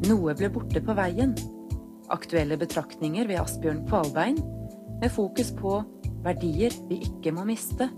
Noe ble borte på veien. Aktuelle betraktninger ved Asbjørn Kvalbein, med fokus på verdier vi ikke må miste.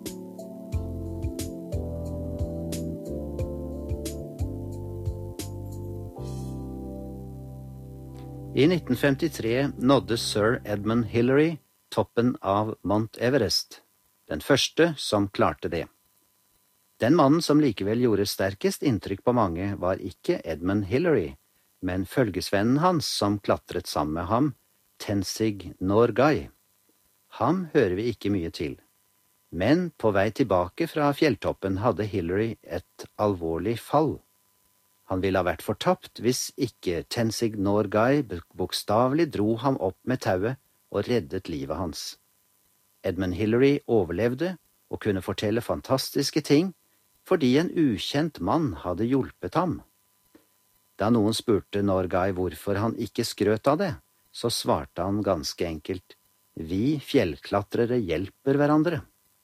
I 1953 nådde Sir Edmund Hillary toppen av Mount Everest, den første som klarte det. Den mannen som likevel gjorde sterkest inntrykk på mange var ikke Edmund Hillary, men følgesvennen hans som klatret sammen med ham, Tenzing Norgay. Ham hører vi ikke mye til. Men på vei tilbake fra fjelltoppen hadde Hillary et alvorlig fall. Han ville ha vært fortapt hvis ikke Tenzing Norgay bokstavelig dro ham opp med tauet og reddet livet hans. Edmund Hillary overlevde og kunne fortelle fantastiske ting fordi en ukjent mann hadde hjulpet ham. Da noen spurte Norgay hvorfor han ikke skrøt av det, så svarte han ganske enkelt: Vi fjellklatrere hjelper hverandre.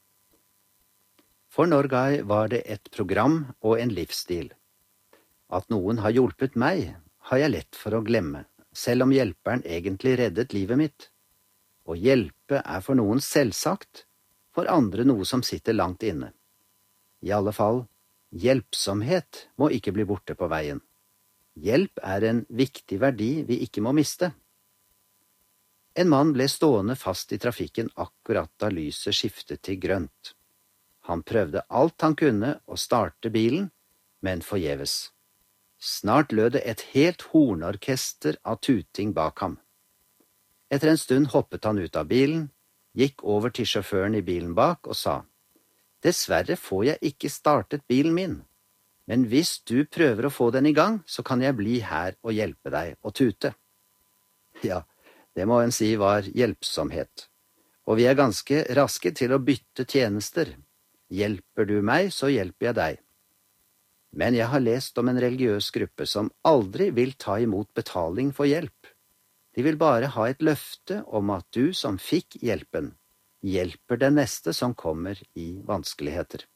For Norgay var det et program og en livsstil. At noen har hjulpet meg, har jeg lett for å glemme, selv om hjelperen egentlig reddet livet mitt. Å hjelpe er for noen selvsagt, for andre noe som sitter langt inne. I alle fall, hjelpsomhet må ikke bli borte på veien. Hjelp er en viktig verdi vi ikke må miste. En mann ble stående fast i trafikken akkurat da lyset skiftet til grønt. Han prøvde alt han kunne å starte bilen, men forgjeves. Snart lød det et helt hornorkester av tuting bak ham. Etter en stund hoppet han ut av bilen, gikk over til sjåføren i bilen bak og sa: Dessverre får jeg ikke startet bilen min, men hvis du prøver å få den i gang, så kan jeg bli her og hjelpe deg å tute. Ja, det må en si var hjelpsomhet, og vi er ganske raske til å bytte tjenester. Hjelper du meg, så hjelper jeg deg. Men jeg har lest om en religiøs gruppe som aldri vil ta imot betaling for hjelp. De vil bare ha et løfte om at du som fikk hjelpen, hjelper den neste som kommer i vanskeligheter.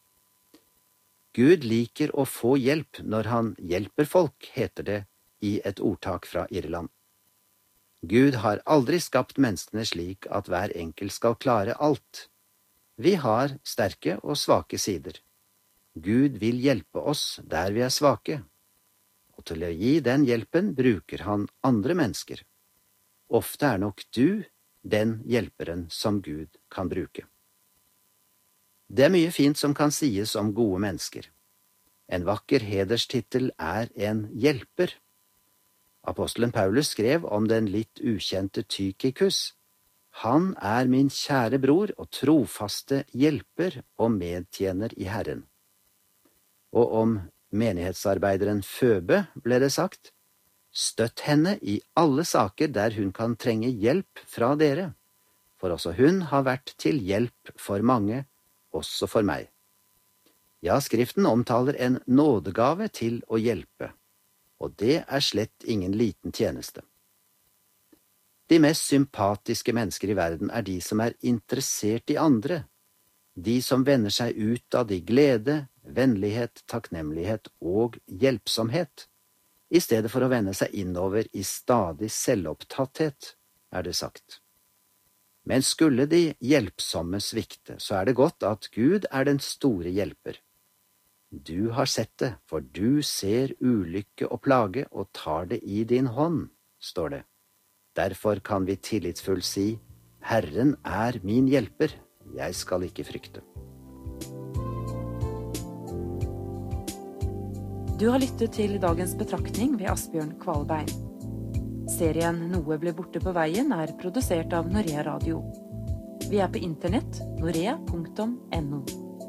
Gud liker å få hjelp når han hjelper folk, heter det i et ordtak fra Irland. Gud har aldri skapt menneskene slik at hver enkelt skal klare alt. Vi har sterke og svake sider. Gud vil hjelpe oss der vi er svake, og til å gi den hjelpen bruker han andre mennesker. Ofte er nok du den hjelperen som Gud kan bruke. Det er mye fint som kan sies om gode mennesker. En vakker hederstittel er en hjelper. Apostelen Paulus skrev om den litt ukjente Tykikus: Han er min kjære bror og trofaste hjelper og medtjener i Herren. Og om menighetsarbeideren Føbe ble det sagt: Støtt henne i alle saker der hun kan trenge hjelp fra dere, for også hun har vært til hjelp for mange, også for meg. Ja, Skriften omtaler en nådegave til å hjelpe, og det er slett ingen liten tjeneste. De mest sympatiske mennesker i verden er de som er interessert i andre, de som vender seg ut av de glede, vennlighet, takknemlighet og hjelpsomhet, i stedet for å vende seg innover i stadig selvopptatthet, er det sagt. Men skulle de hjelpsomme svikte, så er det godt at Gud er den store hjelper. Du har sett det, for du ser ulykke og plage og tar det i din hånd, står det. Derfor kan vi tillitsfullt si: Herren er min hjelper, jeg skal ikke frykte. Du har lyttet til dagens betraktning ved Asbjørn Kvalbein. Serien Noe ble borte på veien er produsert av Norea Radio. Vi er på internett, norea.no.